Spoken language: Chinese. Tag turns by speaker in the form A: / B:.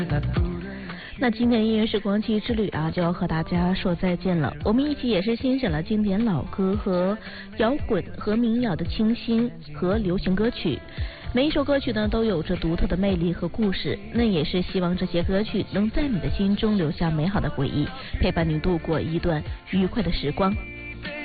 A: 那今天音乐时光机之旅啊，就要和大家说再见了。我们一起也是欣赏了经典老歌和摇滚和民谣的清新和流行歌曲。每一首歌曲呢都有着独特的魅力和故事，那也是希望这些歌曲能在你的心中留下美好的回忆，陪伴你度过一段愉快的时光。